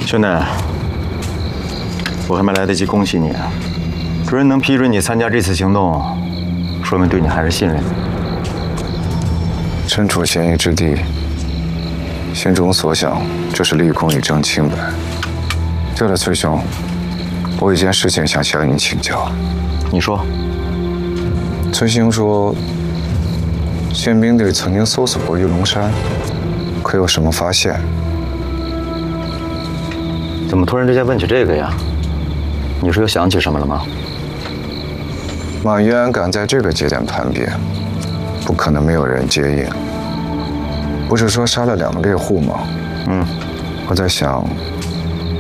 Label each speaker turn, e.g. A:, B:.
A: 兄弟，我还没来得及恭喜你，主任能批准你参加这次行动，说明对你还是信任的。
B: 身处险夷之地，心中所想就是立功以正清白。对了，崔兄，我有一件事情想向你请教。
A: 你说。
B: 崔兄说，宪兵队曾经搜索过玉龙山，可有什么发现？
A: 怎么突然之间问起这个呀？你是又想起什么了吗？
B: 马玉安敢在这个节点叛变，不可能没有人接应。不是说杀了2个猎户吗？我在想，